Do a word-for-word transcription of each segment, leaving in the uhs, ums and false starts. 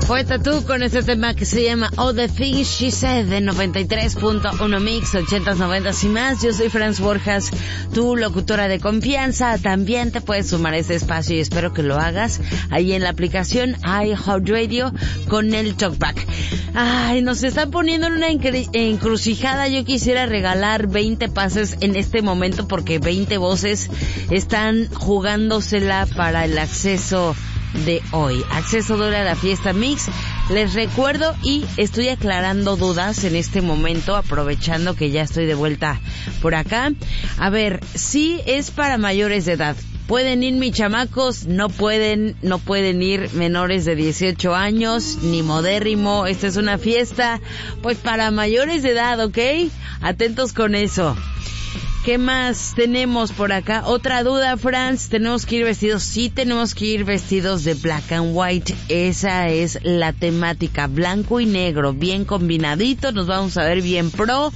Poeta tú con este tema que se llama All the Things She Said de noventa y tres punto uno Mix, ochentas, noventas y más. Yo soy Franz Borjas, tu locutora de confianza. También te puedes sumar a este espacio y espero que lo hagas ahí en la aplicación iHeartRadio con el Talkback. Ay, nos están poniendo en una encrucijada. Yo quisiera regalar veinte pases en este momento porque veinte voces están jugándosela para el acceso de hoy. Acceso doble a la fiesta Mix. Les recuerdo y estoy aclarando dudas en este momento, aprovechando que ya estoy de vuelta por acá. A ver, sí es para mayores de edad. ¿Pueden ir mis chamacos? No pueden, no pueden ir menores de dieciocho años, ni modérrimo. Esta es una fiesta, pues para mayores de edad, ¿ok? Atentos con eso. ¿Qué más tenemos por acá? Otra duda, Franz. ¿Tenemos que ir vestidos? Sí, tenemos que ir vestidos de black and white. Esa es la temática. Blanco y negro, bien combinadito. Nos vamos a ver bien pro.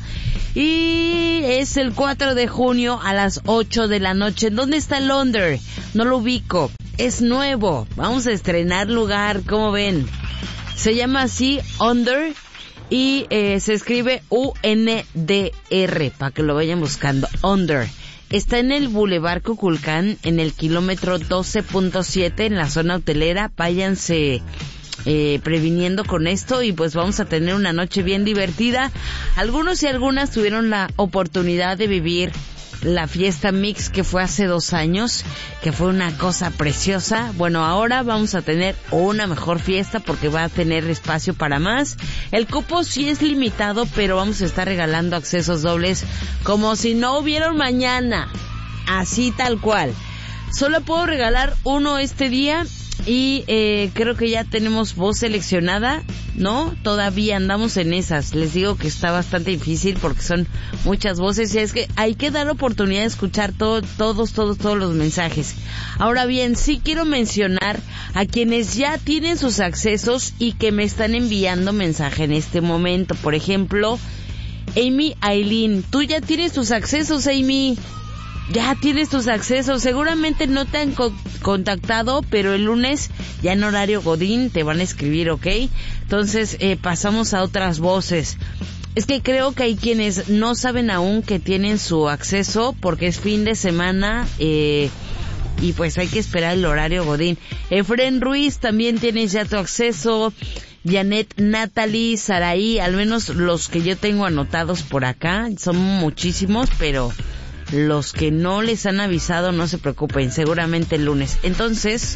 Y es el cuatro de junio a las ocho de la noche. ¿Dónde está el Under? No lo ubico. Es nuevo. Vamos a estrenar lugar. ¿Cómo ven? Se llama así, Under. Y eh, se escribe U N D R, para que lo vayan buscando. Under. Está en el Boulevard Cuculcán, en el kilómetro doce punto siete, en la zona hotelera. Váyanse eh, previniendo con esto y pues vamos a tener una noche bien divertida. Algunos y algunas tuvieron la oportunidad de vivir la fiesta Mix que fue hace dos años, que fue una cosa preciosa. Bueno, ahora vamos a tener una mejor fiesta porque va a tener espacio para más. El cupo sí es limitado, pero vamos a estar regalando accesos dobles como si no hubiera un mañana. Así tal cual. Solo puedo regalar uno este día y eh, creo que ya tenemos voz seleccionada, ¿no? Todavía andamos en esas. Les digo que está bastante difícil porque son muchas voces y es que hay que dar oportunidad de escuchar todo, todos, todos, todos los mensajes. Ahora bien, sí quiero mencionar a quienes ya tienen sus accesos y que me están enviando mensaje en este momento. Por ejemplo, Amy Aileen, tú ya tienes tus accesos, Amy. Ya tienes tus accesos, seguramente no te han co- contactado, pero el lunes ya en horario Godín te van a escribir, ¿ok? Entonces eh, pasamos a otras voces. Es que creo que hay quienes no saben aún que tienen su acceso porque es fin de semana eh, y pues hay que esperar el horario Godín. Efren Ruiz, también tienes ya tu acceso. Janet, Natalie, Saraí, al menos los que yo tengo anotados por acá, son muchísimos, pero los que no les han avisado no se preocupen, seguramente el lunes. Entonces,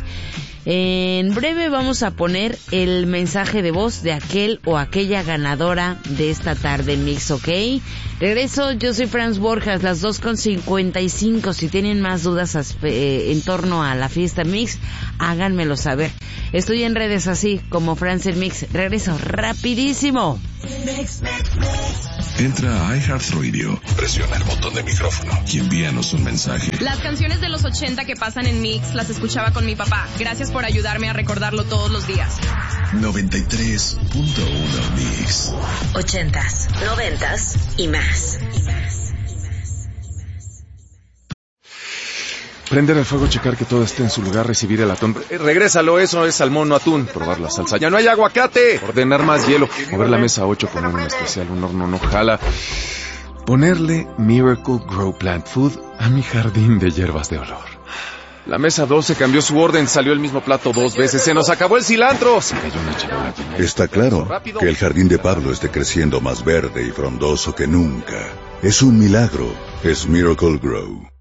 en breve vamos a poner el mensaje de voz de aquel o aquella ganadora de esta tarde Mix, ¿ok? Regreso, yo soy Franz Borjas, las dos con cincuenta y cinco. Si tienen más dudas eh, en torno a la fiesta Mix, háganmelo saber. Estoy en redes así como Franz el Mix. Regreso rapidísimo. Mix, mix, mix. Entra a iHeartRadio, presiona el botón de micrófono y envíanos un mensaje. Las canciones de los ochenta que pasan en Mix las escuchaba con mi papá. Gracias por ayudarme a recordarlo todos los días. noventa y tres punto uno Mix. Ochentas, noventas y más. Prender el fuego, checar que todo esté en su lugar, recibir el atún. Eh, regrésalo, eso es salmón, no atún. Probar la salsa. ¡Ya no hay aguacate! Ordenar más hielo. Mover la mesa ocho, poner un especial, un horno no jala. Ponerle Miracle Grow Plant Food a mi jardín de hierbas de olor. La mesa doce cambió su orden, salió el mismo plato dos veces. ¡Se nos acabó el cilantro! Se cayó una charola. Está claro que el jardín de Pablo esté creciendo más verde y frondoso que nunca. Es un milagro. Es Miracle Grow.